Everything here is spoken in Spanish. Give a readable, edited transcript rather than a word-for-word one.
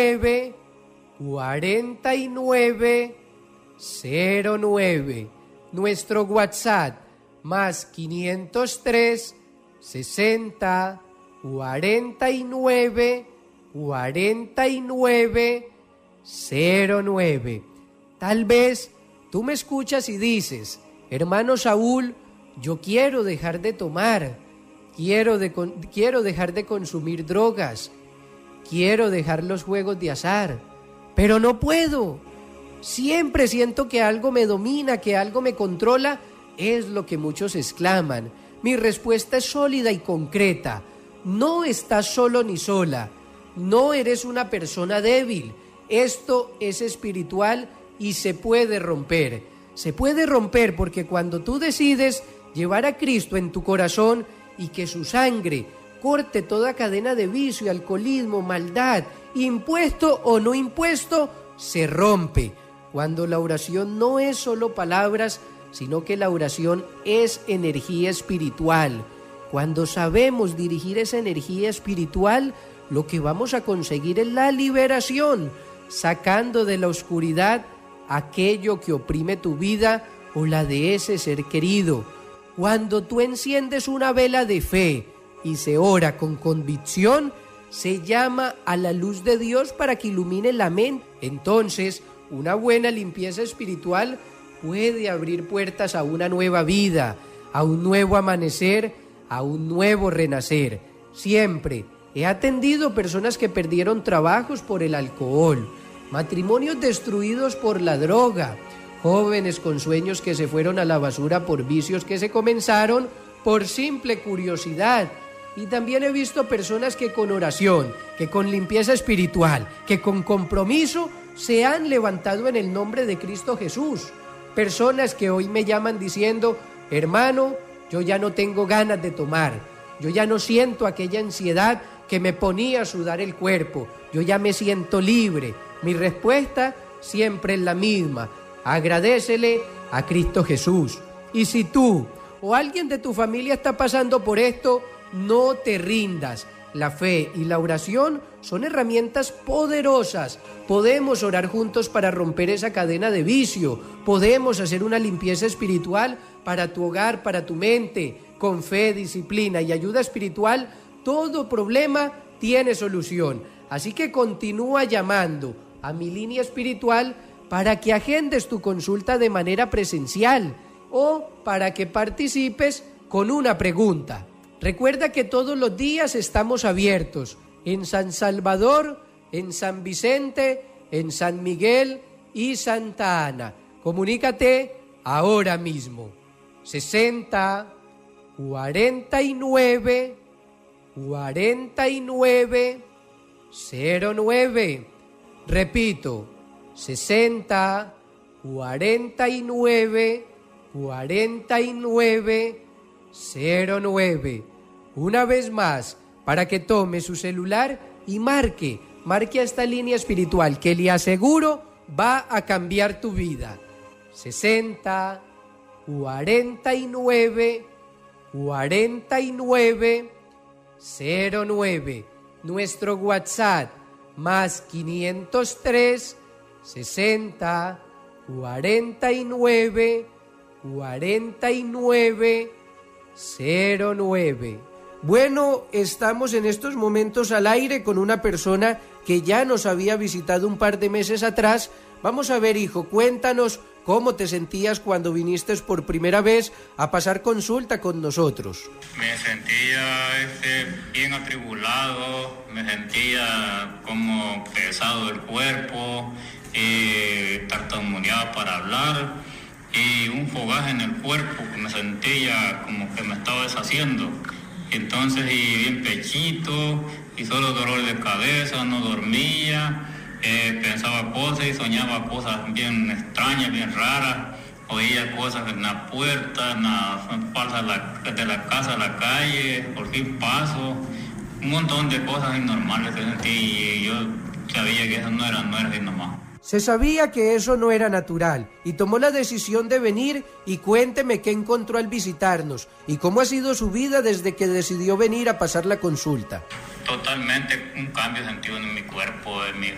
49 49 09. Nuestro WhatsApp más 503 60 49 49 09. Tal vez tú me escuchas y dices: hermano Saúl, yo quiero dejar de tomar, quiero dejar de consumir drogas, quiero dejar los juegos de azar, pero no puedo. Siempre siento que algo me domina, que algo me controla. Es lo que muchos exclaman. Mi respuesta es sólida y concreta. No estás solo ni sola. No eres una persona débil. Esto es espiritual y se puede romper. Se puede romper porque cuando tú decides llevar a Cristo en tu corazón y que su sangre corte toda cadena de vicio, alcoholismo, maldad, impuesto o no impuesto, se rompe. Cuando la oración no es solo palabras, sino que la oración es energía espiritual. Cuando sabemos dirigir esa energía espiritual, lo que vamos a conseguir es la liberación, sacando de la oscuridad aquello que oprime tu vida o la de ese ser querido. Cuando tú enciendes una vela de fe y se ora con convicción, se llama a la luz de Dios para que ilumine la mente. Entonces, una buena limpieza espiritual puede abrir puertas a una nueva vida, a un nuevo amanecer, a un nuevo renacer. Siempre he atendido personas que perdieron trabajos por el alcohol, matrimonios destruidos por la droga, jóvenes con sueños que se fueron a la basura por vicios que se comenzaron por simple curiosidad. Y también he visto personas que con oración, que con limpieza espiritual, que con compromiso se han levantado en el nombre de Cristo Jesús. Personas que hoy me llaman diciendo: hermano, yo ya no tengo ganas de tomar, yo ya no siento aquella ansiedad que me ponía a sudar el cuerpo, yo ya me siento libre. Mi respuesta siempre es la misma: agradécele a Cristo Jesús. Y si tú o alguien de tu familia está pasando por esto, no te rindas. La fe y la oración son herramientas poderosas. Podemos orar juntos para romper esa cadena de vicio. Podemos hacer una limpieza espiritual para tu hogar, para tu mente. Con fe, disciplina y ayuda espiritual, todo problema tiene solución. Así que continúa llamando a mi línea espiritual para que agendes tu consulta de manera presencial o para que participes con una pregunta. Recuerda que todos los días estamos abiertos en San Salvador, en San Vicente, en San Miguel y Santa Ana. Comunícate ahora mismo. 60 49 49 09. Repito, 60 49 49 09. Una vez más, para que tome su celular y marque a esta línea espiritual que le aseguro va a cambiar tu vida. 60 49 49 09. Nuestro WhatsApp más 503 60 49 49 09. Bueno, estamos en estos momentos al aire con una persona que ya nos había visitado un par de meses atrás. Vamos a ver, hijo, cuéntanos cómo te sentías cuando viniste por primera vez a pasar consulta con nosotros. Me sentía bien atribulado, me sentía como pesado el cuerpo, tartamudeaba para hablar y un fogaje en el cuerpo que me sentía como que me estaba deshaciendo. Entonces, y bien pechito, y solo dolor de cabeza, no dormía, pensaba cosas y soñaba cosas bien extrañas, bien raras, oía cosas en la puerta, en la falsa de la casa a la calle, por fin paso, un montón de cosas anormales que sentí y yo sabía que eso no era así nomás. Se sabía que eso no era natural y tomó la decisión de venir. Y cuénteme qué encontró al visitarnos y cómo ha sido su vida desde que decidió venir a pasar la consulta. Totalmente un cambio sentido en mi cuerpo, en mi